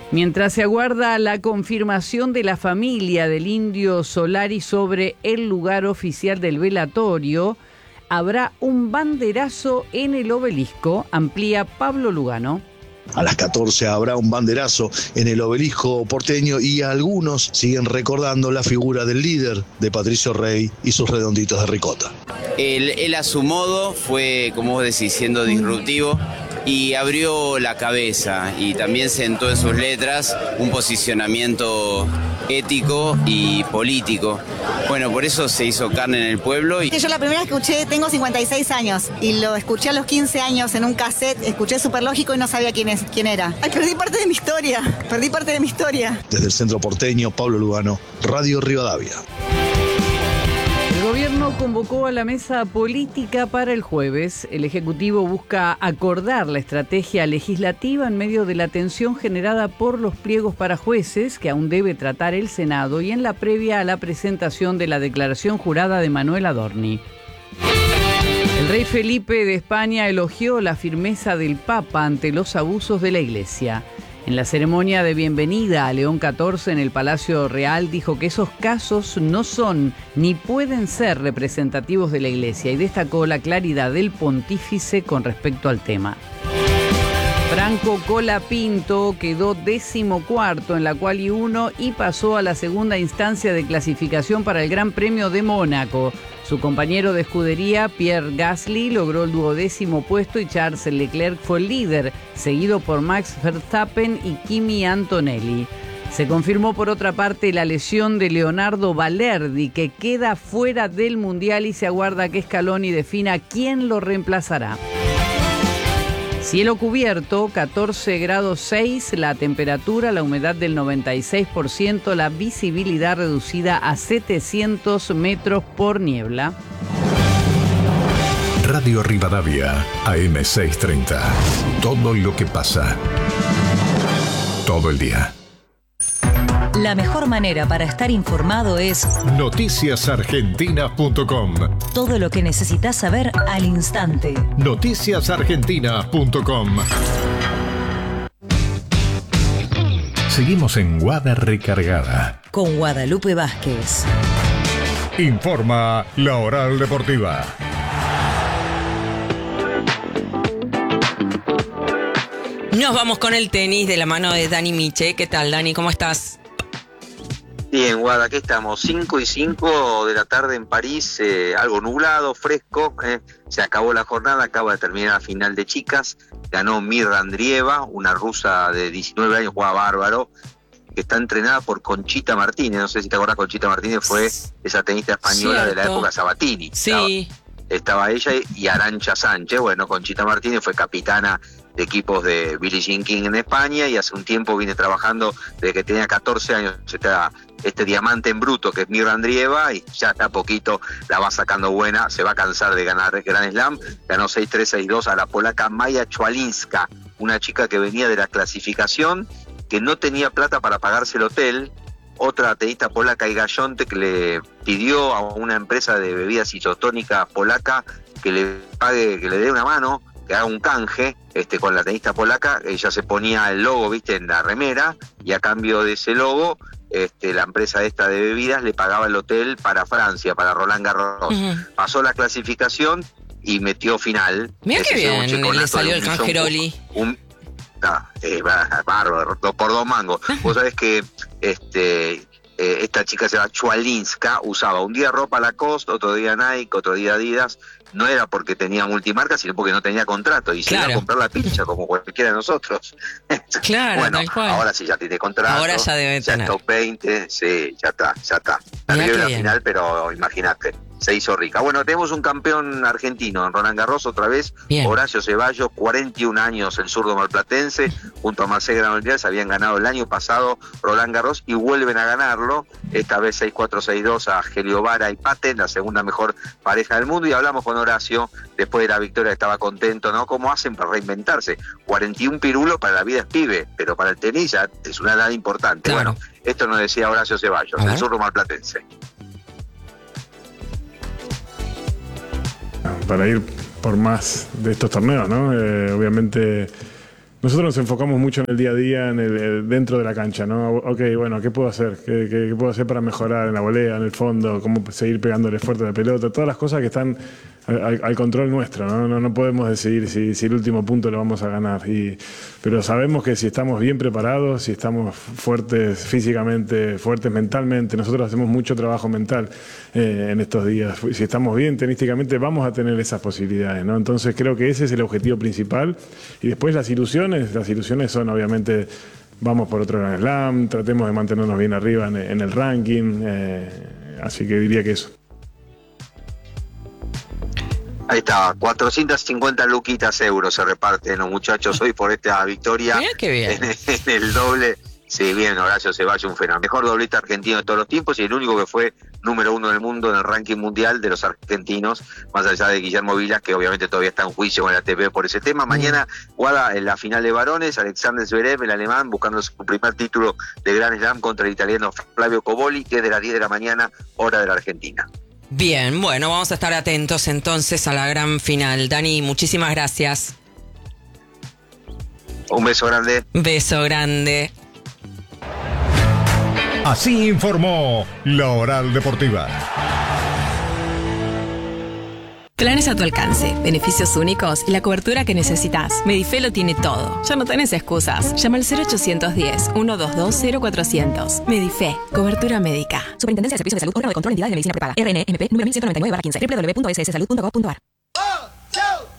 Mientras se aguarda la confirmación de la familia del Indio Solari sobre el lugar oficial del velatorio, habrá un banderazo en el Obelisco, amplía Pablo Lugano. A las 14 habrá un banderazo en el Obelisco porteño y algunos siguen recordando la figura del líder de Patricio Rey y sus redonditos de ricota. Él a su modo fue, como vos decís, siendo disruptivo y abrió la cabeza y también sentó en sus letras un posicionamiento ético y político. Bueno, por eso se hizo carne en el pueblo. Yo la primera vez que escuché, tengo 56 años y lo escuché a los 15 años en un cassette, escuché Superlógico y no sabía quién era. Ay, perdí parte de mi historia. Desde el centro porteño, Pablo Lugano, Radio Rivadavia. El gobierno convocó a la mesa política para el jueves. El Ejecutivo busca acordar la estrategia legislativa en medio de la tensión generada por los pliegos para jueces que aún debe tratar el Senado y en la previa a la presentación de la declaración jurada de Manuel Adorni. El rey Felipe de España elogió la firmeza del Papa ante los abusos de la Iglesia. En la ceremonia de bienvenida a León XIV en el Palacio Real dijo que esos casos no son ni pueden ser representativos de la Iglesia y destacó la claridad del pontífice con respecto al tema. Franco Colapinto quedó 14º en la Quali 1 y pasó a la segunda instancia de clasificación para el Gran Premio de Mónaco. Su compañero de escudería, Pierre Gasly, logró el 12º puesto y Charles Leclerc fue el líder, seguido por Max Verstappen y Kimi Antonelli. Se confirmó por otra parte la lesión de Leonardo Balerdi, que queda fuera del Mundial y se aguarda que Scaloni defina quién lo reemplazará. Cielo cubierto, 14 grados 6, la temperatura, la humedad del 96%, la visibilidad reducida a 700 metros por niebla. Radio Rivadavia, AM 630. Todo lo que pasa. Todo el día. La mejor manera para estar informado es noticiasargentinas.com. Todo lo que necesitas saber al instante. Noticiasargentinas.com. Seguimos en Guada Recargada con Guadalupe Vázquez. Informa La Oral Deportiva. Nos vamos con el tenis de la mano de Dani Miche. ¿Qué tal, Dani? ¿Cómo estás? Bien, Guada, aquí estamos, 5:05 de la tarde en París, algo nublado, fresco, se acabó la jornada, acaba de terminar la final de chicas, ganó Mirra Andrieva, una rusa de 19 años, juega bárbaro, que está entrenada por Conchita Martínez, no sé si te acordás, Conchita Martínez fue esa tenista española Cierto. de la época Sabatini. Sí. Estaba ella y Arantxa Sánchez. Bueno, Conchita Martínez fue capitana de equipos de Billie Jean King en España y hace un tiempo viene trabajando desde que tenía 14 años este diamante en bruto que es Mirra Andrieva y ya a poquito la va sacando buena, se va a cansar de ganar Grand Slam, ganó 6-3, 6-2 a la polaca Maja Czwalinska, una chica que venía de la clasificación, que no tenía plata para pagarse el hotel. Otra tenista polaca, Iga Świątek, que le pidió a una empresa de bebidas isotónicas polaca que le pague, que le dé una mano, que haga un canje con la tenista polaca. Ella se ponía el logo, viste, en la remera, y a cambio de ese logo, la empresa esta de bebidas le pagaba el hotel para Francia, para Roland Garros. Uh-huh. Pasó la clasificación y metió final. Mira qué bien, le salió el canjeroli. Bárbaro, 2 por 2 mangos. Vos sabés que esta chica se llama Czwalinska, usaba un día ropa Lacoste, otro día Nike, otro día Adidas. No era porque tenía multimarca, sino porque no tenía contrato y se iba a comprar la pincha como cualquiera de nosotros. Claro, bueno, tal cual. Ahora sí ya tiene contrato. Ahora ya debe tener. Top 20, sí, ya está. Perdió en la final, pero imagínate, se hizo rica. Bueno, tenemos un campeón argentino en Roland Garros otra vez, bien. Horacio Ceballos, 41 años, el zurdo malplatense, junto a Marcel Granollers, habían ganado el año pasado Roland Garros y vuelven a ganarlo, esta vez 6-4, 6-2 a Helio Vara y Paten, la segunda mejor pareja del mundo, y hablamos con Horacio, después de la victoria estaba contento, ¿no? ¿Cómo hacen para reinventarse? 41 pirulos para la vida es pibe, pero para el tenis ya es una edad importante. Claro. Bueno, esto nos decía Horacio Ceballos, el zurdo malplatense. Para ir por más de estos torneos, ¿no? Obviamente nosotros nos enfocamos mucho en el día a día, dentro de la cancha, ¿no? Ok, bueno, ¿qué puedo hacer? ¿Qué puedo hacer para mejorar en la volea, en el fondo? ¿Cómo seguir pegándole fuerte a la pelota? Todas las cosas que están al control nuestro, ¿no? No podemos decidir si el último punto lo vamos a ganar. Pero sabemos que si estamos bien preparados, si estamos fuertes físicamente, fuertes mentalmente, nosotros hacemos mucho trabajo mental en estos días. Si estamos bien tenísticamente, vamos a tener esas posibilidades, ¿no? Entonces creo que ese es el objetivo principal. Y después las ilusiones son obviamente, vamos por otro Grand Slam, tratemos de mantenernos bien arriba en el ranking, así que diría que eso. Ahí está, 450 luquitas euros se reparten los muchachos hoy por esta victoria. Mira qué bien. En el doble. Sí, bien, Horacio Ceballos, un fenómeno. Mejor doblista argentino de todos los tiempos y el único que fue número 1 del mundo en el ranking mundial de los argentinos, más allá de Guillermo Vilas, que obviamente todavía está en juicio con la ATP por ese tema. Mañana juega en la final de varones, Alexander Zverev, el alemán, buscando su primer título de Grand Slam contra el italiano Flavio Cobolli, que es de las 10 de la mañana, hora de la Argentina. Bien, bueno, vamos a estar atentos entonces a la gran final. Dani, muchísimas gracias. Un beso grande. Beso grande. Así informó La Oral Deportiva. Planes a tu alcance, beneficios únicos y la cobertura que necesitas. Medife lo tiene todo. Ya no tenés excusas. Llama al 0810-122-0400. Medife, cobertura médica. Superintendencia de Servicios de Salud, órgano de control de entidades de medicina prepaga. RNMP número 1199/15. www.sssalud.gov.ar.